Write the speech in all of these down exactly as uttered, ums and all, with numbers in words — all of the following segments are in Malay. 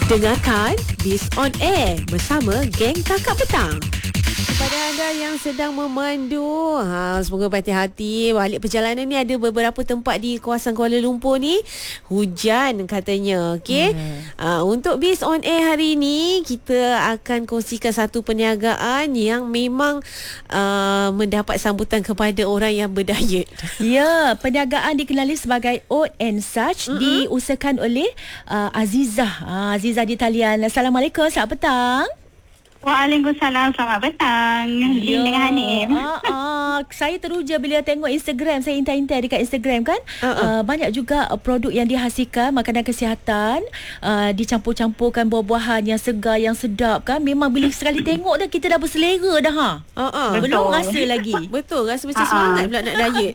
Dengarkan Biz on Air bersama geng Kakak Petang. Kepada anda yang sedang memandu, ha, semoga berhati-hati. Balik perjalanan ni ada beberapa tempat di kawasan Kuala Lumpur ni hujan katanya. Okey. Hmm. Ha, untuk Biz on Air hari ni kita akan kongsikan satu perniagaan yang memang uh, mendapat sambutan kepada orang yang berdayat. Ya, perniagaan dikenali sebagai Oat and Such, mm-hmm. diusahakan oleh uh, Azizah. Uh, Azizah di talian. Assalamualaikum, selamat petang. Waalaikumsalam, selamat petang. Lin dengan Hanif. Ah, ah, saya teruja bila tengok Instagram. Saya intai-intai dekat Instagram kan. Uh-uh. Uh, banyak juga uh, produk yang dihasilkan, makanan kesihatan, uh, dicampur-campurkan buah-buahan yang segar, yang sedap kan. Memang bila sekali tengok dah kita dah berselera dah. Ha. Uh-uh. Belum rasa lagi. Betul, rasa macam uh-uh. semangat pula nak diet.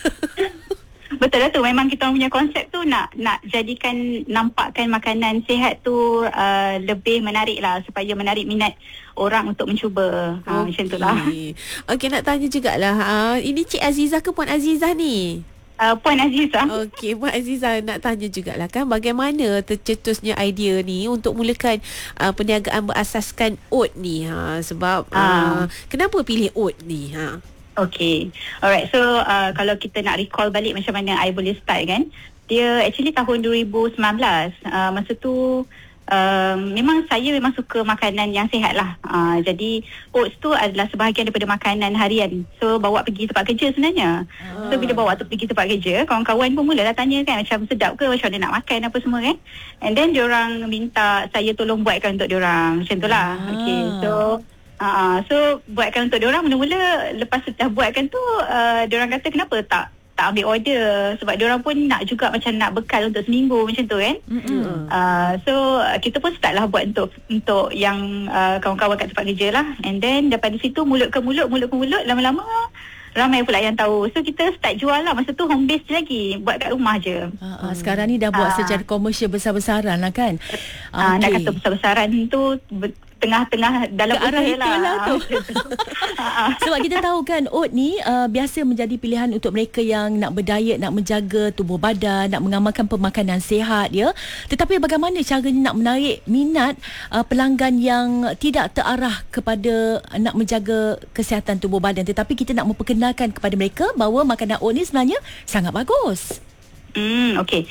Betul lah tu. Memang kita punya konsep tu nak nak jadikan, nampakkan makanan sihat tu uh, lebih menarik lah, supaya menarik minat orang untuk mencuba. Okay. Ha, macam tu lah. Okey, nak tanya jugalah. Uh, ini Cik Azizah ke Puan Azizah ni? Uh, Puan Azizah. Okey, Puan Azizah, nak tanya jugalah kan, bagaimana tercetusnya idea ni untuk mulakan uh, perniagaan berasaskan oat ni? Ha, sebab uh. Uh, kenapa pilih oat ni? Ha. Okay. Alright. So, uh, kalau kita nak recall balik macam mana I boleh start kan. Dia actually tahun dua ribu sembilan belas. Uh, masa tu, uh, memang saya memang suka makanan yang sihat lah. Uh, jadi, oats tu adalah sebahagian daripada makanan harian. So, bawa pergi tempat kerja sebenarnya. Ah. So, bila bawa tu pergi tempat kerja, kawan-kawan pun mulalah tanya kan, macam sedap ke, macam mana nak makan apa semua kan. And then, diorang minta saya tolong buatkan untuk diorang. Macam tu lah. Ah. Okay. So, Uh, so buatkan untuk diorang. Mula-mula lepas dah buatkan tu, uh, diorang kata kenapa tak tak ambil order, sebab diorang pun nak juga macam nak bekal untuk seminggu macam tu kan. Mm-hmm. Uh, so kita pun start lah buat untuk untuk yang uh, kawan-kawan kat tempat kerja lah. And then daripada situ mulut ke mulut, mulut ke mulut, lama-lama ramai pula yang tahu. So kita start jual lah. Masa tu home base lagi, buat kat rumah je. uh, uh, Sekarang ni dah buat uh, secara komersial besar-besaran lah kan. uh, okay. Nak kata besar-besaran tu ber- tengah-tengah dalam ke arah itulah lah tu. Sebab kita tahu kan, oat ni uh, biasa menjadi pilihan untuk mereka yang nak berdiet, nak menjaga tubuh badan, nak mengamalkan pemakanan sihat ya. Tetapi bagaimana caranya nak menarik minat uh, pelanggan yang tidak terarah kepada nak menjaga kesihatan tubuh badan, tetapi kita nak memperkenalkan kepada mereka bahawa makanan oat ni sebenarnya sangat bagus. Hmm, okey.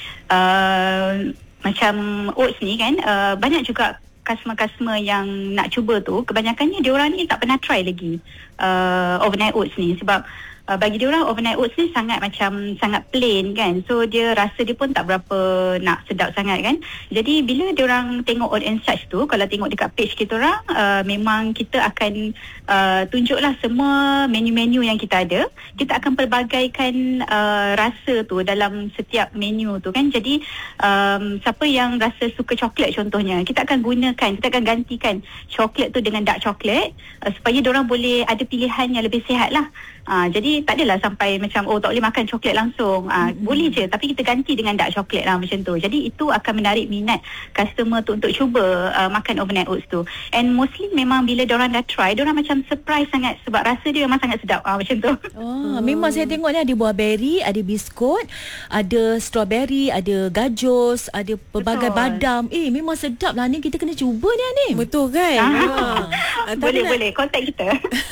Uh, macam oats ni kan, uh, banyak juga customer-customer yang nak cuba tu, kebanyakannya diorang ni tak pernah try lagi uh, overnight oats ni. Sebab uh, bagi diorang overnight oats ni sangat macam sangat plain kan. So dia rasa dia pun tak berapa nak sedap sangat kan. Jadi bila diorang tengok Oat and Such tu, kalau tengok dekat page kita orang, uh, memang kita akan uh, tunjuklah semua menu-menu yang kita ada. Kita akan pelbagaikan uh, rasa tu dalam setiap menu tu kan. Jadi um, siapa yang rasa suka coklat contohnya, kita akan gunakan, kita akan gantikan coklat tu dengan dark coklat, uh, supaya diorang boleh ada pilihan yang lebih sihat lah. Uh, jadi tak adalah sampai macam oh tak boleh makan coklat langsung. uh, mm-hmm. Boleh je, tapi kita ganti dengan dark coklat lah macam tu. Jadi itu akan menarik minat customer tu untuk cuba uh, makan overnight oats tu. And mostly memang bila diorang dah try, diorang macam surprise sangat, sebab rasa dia memang sangat sedap uh, macam tu. Oh, memang saya tengok ni ada buah beri, ada biskut, ada strawberry, ada gajus, ada pelbagai badam. Eh memang sedap lah ni, kita kena cuba ni ni. Betul kan? Ah. Ha. Boleh nak... boleh kontak kita.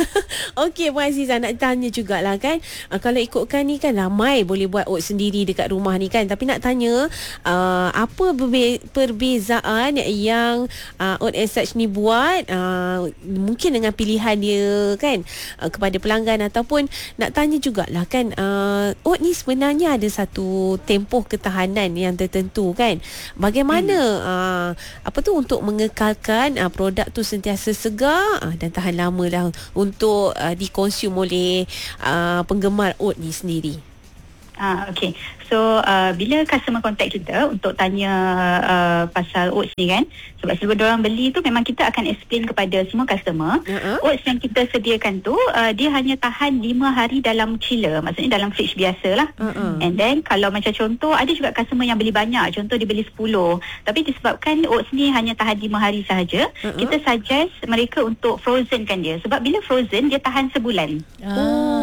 Okey Puan Azizah, nak tanya jugalah kan, uh, kalau ikutkan ni kan ramai boleh buat oat sendiri dekat rumah ni kan, tapi nak tanya uh, apa berbe- perbezaan yang uh, Oat and Such ni buat, uh, mungkin dengan pilihan dia kan uh, kepada pelanggan, ataupun nak tanya jugalah kan, uh, oat ni sebenarnya ada satu tempoh ketahanan yang tertentu kan. Bagaimana hmm. uh, apa tu untuk mengekalkan uh, produk tu sentiasa segar uh, dan tahan lama dah untuk uh, dikonsum oleh uh, penggemar oat ni sendiri. Ah, okay. So, uh, bila customer contact kita untuk tanya uh, pasal oats ni kan, sebab sebelum diorang beli tu memang kita akan explain kepada semua customer, uh-huh. oats yang kita sediakan tu, uh, dia hanya tahan lima hari dalam chiller, maksudnya dalam fridge biasa lah. Uh-huh. And then, kalau macam contoh, ada juga customer yang beli banyak, contoh dia beli sepuluh, tapi disebabkan oats ni hanya tahan lima hari sahaja, uh-huh. kita suggest mereka untuk frozen kan dia, sebab bila frozen, dia tahan sebulan. Ah.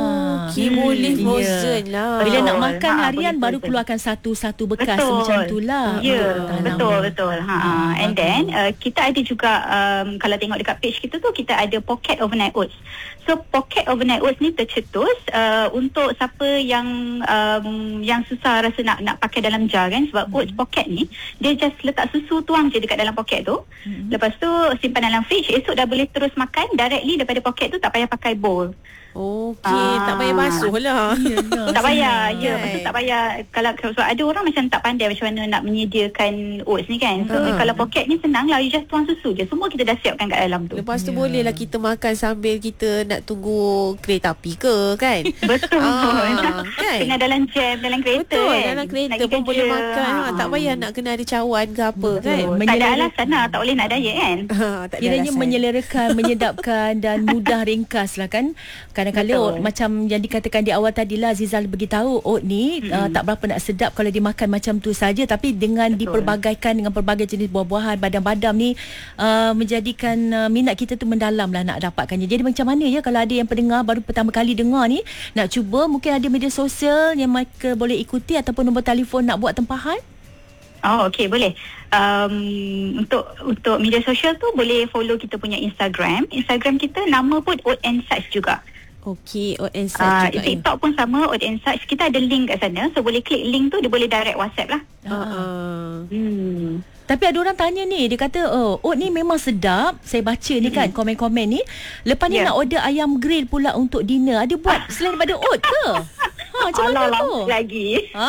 Okey, hmm, boleh frozen yeah. lah. Bila Betul. nak makan Ha, harian boleh baru frozen. keluarkan satu-satu bekas Betul. macam itulah. Ya, yeah, Oh, betul alamak. betul. Ha, ha. And then uh, kita ada juga um, kalau tengok dekat page kita tu kita ada pocket overnight oats. So pocket overnight oats ni tercetus uh, untuk siapa yang um, yang susah rasa nak nak pakai dalam jar kan, sebab mm-hmm. oats pocket ni dia just letak susu, tuang je dekat dalam pocket tu. Mm-hmm. Lepas tu simpan dalam fridge, esok dah boleh terus makan directly daripada pocket tu, tak payah pakai bowl. Okey, Ah. tak payah basuh lah. Yalah, Tak payah, senang. ya, betul, tak payah. Kalau sebab ada orang macam tak pandai macam mana nak menyediakan oats ni kan. So Ha. kalau pocket ni senang lah, you just tuang susu je. Semua kita dah siapkan kat dalam tu. Lepas tu Ya. boleh lah kita makan sambil kita nak tunggu kereta api ke kan? Betul. Ah, kan? Kena dalam jam, dalam kereta Betul, kan. dalam kereta Nak pergi pun boleh kerja. makan. Ha, tak payah nak kena ada cawan ke apa kan? Betul. Tak ada Menyelera- alasan lah, tak boleh nak diet kan. Ha, tak ada Kiranya alasan. menyelerakan, menyedapkan dan mudah ringkas lah kan. Kadang-kadang Betul. oat, macam yang dikatakan di awal tadi lah, Zizal beritahu oat ni Mm-mm. uh, tak berapa nak sedap kalau dimakan macam tu saja, tapi dengan Betul. diperbagaikan dengan pelbagai jenis buah-buahan, badam-badam ni uh, menjadikan uh, minat kita tu mendalam lah nak dapatkannya. Jadi macam mana ya kalau ada yang pendengar baru pertama kali dengar ni nak cuba, mungkin ada media sosial yang mereka boleh ikuti ataupun nombor telefon nak buat tempahan? Oh, okey, boleh. Um, untuk untuk media sosial tu boleh follow kita punya Instagram. Instagram kita nama pun Oat and Such juga. Okey, oat and such Uh, juga. TikTok pun sama, Oat and Such. Kita ada link kat sana. So boleh klik link tu, dia boleh direct WhatsApp lah. Ya. Ha. Uh, Hmm. Tapi ada orang tanya ni, dia kata, oh, oat ni memang sedap. Saya baca ni kan, komen-komen ni. Lepas ni Yeah. nak order ayam grill pula untuk dinner. Ada buat selain daripada oat ke? Ha, macam mana Alah, tu? lama lagi. Ha?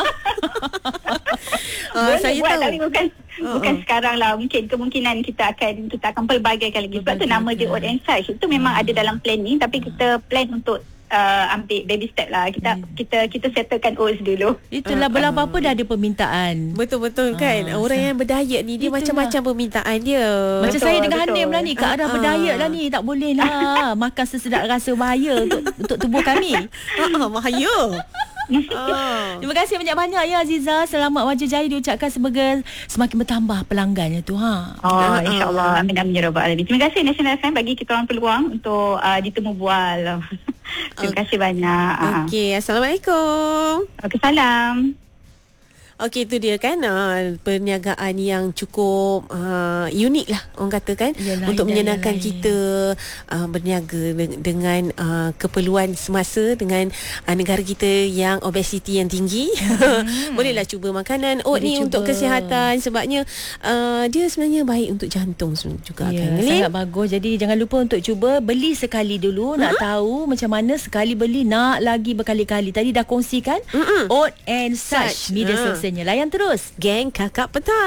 uh, Boleh saya buat, tahu. tapi bukan Uh-uh. bukan sekarang lah. Mungkin kemungkinan kita akan kita akan pelbagaikan lagi. Sebab tu nama dia Oat and Such. Itu memang ada dalam planning, tapi kita plan untuk uh, ambil baby step lah. Kita Hmm. kita kita settlekan oats dulu. Itulah belah apa dah ada permintaan. Betul-betul kan. Ah, Orang sa- yang berdiet ni dia Itulah. macam-macam permintaan dia. Macam Betul, saya dengan betul. Hanim lah ni, ke arah Ah, berdiet ah. lah ni. Tak boleh lah. Makan sesedap rasa bahaya untuk untuk tubuh kami. Ha, bahaya. Ah. Terima kasih banyak-banyak ya Aziza. Selamat wajah jaya diucapkan, semoga semakin bertambah pelanggannya tu. Ha. Oh, Ah, insyaAllah. Amin amin ya rabbal alamin. Terima kasih National F M bagi kita orang peluang untuk uh, ditemu bual. Terima kasih banyak. Ah. Okey, Assalamualaikum. Okey, salam. Okey, itu dia kan uh, perniagaan yang cukup uh, unik lah orang kata kan, Yalah, untuk yalah, menyenangkan yalah. kita uh, berniaga de- dengan uh, keperluan semasa dengan uh, negara kita yang obesiti yang tinggi. Hmm. Bolehlah cuba makanan oat Boleh ni cuba. untuk kesihatan, sebabnya uh, dia sebenarnya baik untuk jantung juga Ya, kan. sangat bagus. Jadi jangan lupa untuk cuba beli sekali dulu, nak tahu macam mana, sekali beli nak lagi berkali-kali. Tadi dah kongsikan Mm-mm. Oat and Such Such. media Ah. sosialnya. Layan terus. Geng Kakak Petang.